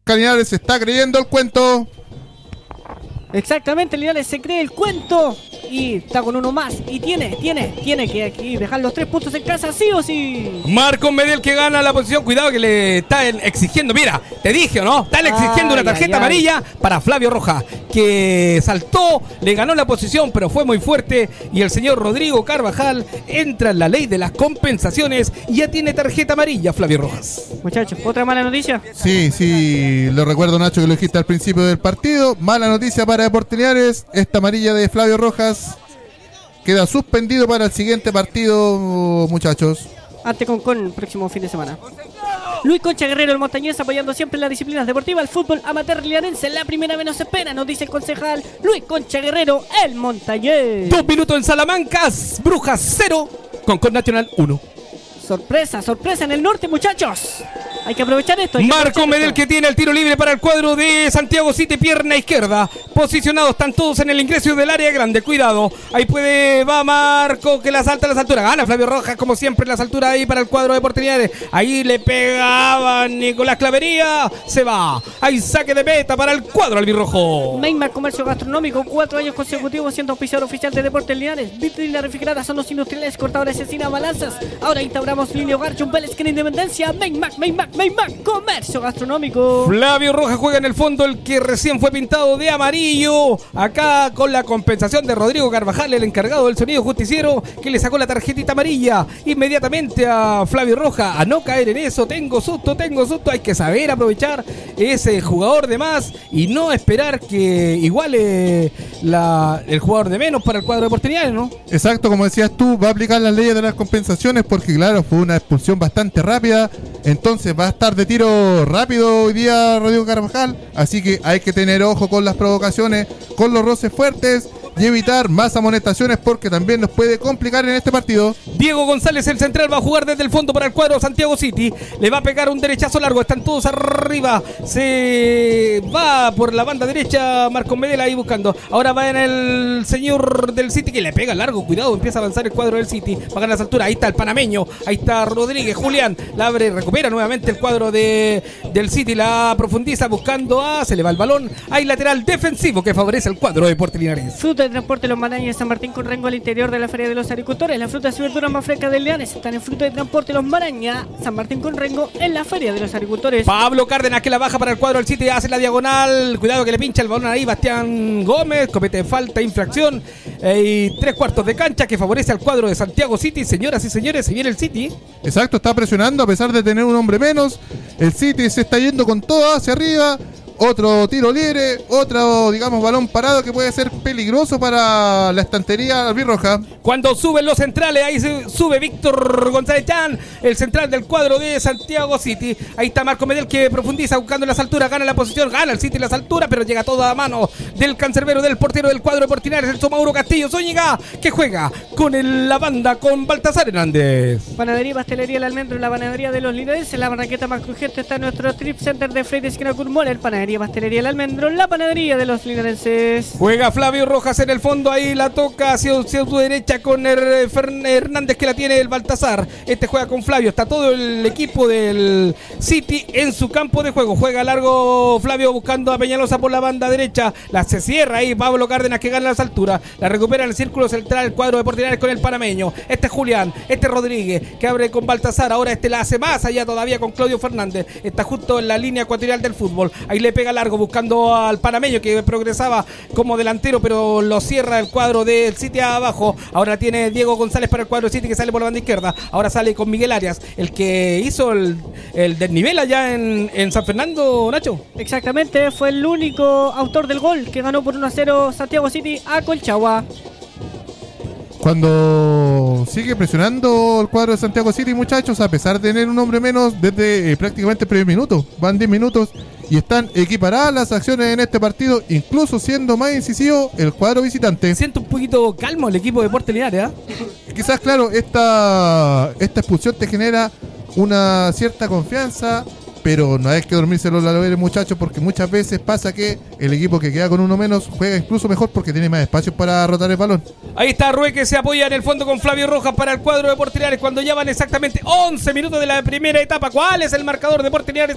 Linares se está creyendo el cuento. Exactamente, Linares se cree el cuento y está con uno más y tiene que aquí dejar los 3 puntos en casa sí o sí. Marcos Medel que gana la posición, cuidado que le están exigiendo, mira, te dije o no, están exigiendo una tarjeta amarilla para Flavio Rojas, que saltó, le ganó la posición pero fue muy fuerte y el señor Rodrigo Carvajal entra en la ley de las compensaciones y ya tiene tarjeta amarilla Flavio Rojas. Muchachos, ¿otra mala noticia? Sí, lo recuerdo, Nacho, que lo dijiste al principio del partido. Mala noticia para Deportes Linares, esta amarilla de Flavio Rojas queda suspendido para el siguiente partido, muchachos. Ante Concón, próximo fin de semana. Luis Concha Guerrero, el montañés, apoyando siempre las disciplinas deportivas, el fútbol amateur linarense. La primera vez no se espera, nos dice el concejal Luis Concha Guerrero, el montañés. 2 minutos en Salamanca, Brujas 0, Concón Nacional 1. Sorpresa en el norte, muchachos. Hay que aprovechar esto. Marco Medel que tiene el tiro libre para el cuadro de Santiago City, pierna izquierda. Posicionados están todos en el ingreso del área grande. Cuidado, ahí va Marco que la salta a las alturas. Gana Flavio Rojas, como siempre, en las alturas ahí para el cuadro de Deportes Linares. Ahí le pegaba Nicolás Clavería. Se va. Hay saque de meta para el cuadro albirrojo. Neymar Comercio Gastronómico, 4 años consecutivos siendo auspiciador oficial de Deportes Linares. Vitrina refrigerada, sonos industriales, cortadores, asesinas, balanzas. Ahora instauramos línea hogar, Chumpeles, que en Independencia. Neymar Comercio Gastronómico. Flavio Rojas juega en el fondo, el que recién fue pintado de amarillo. Acá con la compensación de Rodrigo Carvajal, el encargado del sonido justiciero, que le sacó la tarjetita amarilla inmediatamente a Flavio Rojas. A no caer en eso, tengo susto. Hay que saber aprovechar ese jugador de más y no esperar que iguale el jugador de menos para el cuadro de Deportes Linares, ¿no? Exacto, como decías tú, va a aplicar las leyes de las compensaciones porque claro, fue una expulsión bastante rápida. Entonces va a estar de tiro rápido hoy día Rodrigo Carvajal, así que hay que tener ojo con las provocaciones, con los roces fuertes y evitar más amonestaciones porque también nos puede complicar en este partido. Diego González, el central, va a jugar desde el fondo para el cuadro Santiago City. Le va a pegar un derechazo largo, están todos arriba. Se va por la banda derecha Marcos Medel ahí buscando. Ahora va en el señor del City que le pega largo, cuidado, empieza a avanzar el cuadro del City. Va a ganar las alturas, ahí está el panameño, ahí está Rodríguez, Julián, la abre, recupera nuevamente el cuadro del City, la profundiza buscando se le va el balón. Hay lateral defensivo que favorece al cuadro de Deportes Linares. Fruta de transporte Los Marañas de San Martín con Rengo al interior de la Feria de los Agricultores. Las frutas y verduras más frescas del Linares están en Fruta de transporte Los Marañas, San Martín con Rengo en la Feria de los Agricultores. Pablo Cárdenas que la baja para el cuadro del City, hace la diagonal, cuidado que le pincha el balón ahí Bastián Gómez, comete falta, infracción y 3/4 de cancha que favorece al cuadro de Santiago City. Señoras y señores, se viene el City. Exacto, está presionando a pesar de tener un hombre menos. El City se está yendo con todo hacia arriba. Otro tiro libre, otro, digamos, balón parado que puede ser peligroso para la estantería albirroja. Cuando suben los centrales, ahí se sube Víctor González Chan, el central del cuadro de Santiago City. Ahí está Marco Medel que profundiza buscando las alturas, gana la posición, gana el City las alturas, pero llega toda a mano del cancerbero, del portero del cuadro de Deportes Linares, el Mauro Castillo Zúñiga, que juega con la banda, con Baltasar Hernández. Panadería y Pastelería El Almendro, la panadería de los linarenses, la barraqueta más crujiente está en nuestro Trip Center de Freire Esquina Curmol, el Panadería Pastelería El Almendro, la panadería de los linarenses. Juega Flavio Rojas en el fondo, ahí la toca hacia su derecha con Hernández que la tiene el Baltasar. Este juega con Flavio, está todo el equipo del City en su campo de juego. Juega largo Flavio buscando a Peñalosa por la banda derecha, se cierra ahí Pablo Cárdenas que gana las alturas, la recupera en el círculo central el cuadro de Deportes Linares con el panameño. Este es Julián, este es Rodríguez que abre con Baltasar, ahora la hace más allá todavía con Claudio Fernández, está justo en la línea ecuatorial del fútbol, ahí le pega largo buscando al panameño que progresaba como delantero pero lo cierra el cuadro del City abajo. Ahora tiene Diego González para el cuadro del City que sale por la banda izquierda, ahora sale con Miguel Arias, el que hizo el desnivel allá en San Fernando, Nacho. Exactamente, fue el único autor del gol que ganó por 1-0 Santiago City a Colchagua. Cuando sigue presionando el cuadro de Santiago City, muchachos, a pesar de tener un hombre menos desde prácticamente el primer minuto, van 10 minutos y están equiparadas las acciones en este partido, incluso siendo más incisivo el cuadro visitante. Siento un poquito calmo el equipo de Deportes Linares, Quizás, claro, esta expulsión te genera una cierta confianza, pero no hay que dormirse los laureles, muchachos, porque muchas veces pasa que el equipo que queda con uno menos juega incluso mejor porque tiene más espacio para rotar el balón. Ahí está Rue que se apoya en el fondo con Flavio Rojas para el cuadro de Deportes Linares cuando ya van exactamente 11 minutos de la primera etapa. ¿Cuál es el marcador de Deportes Linares?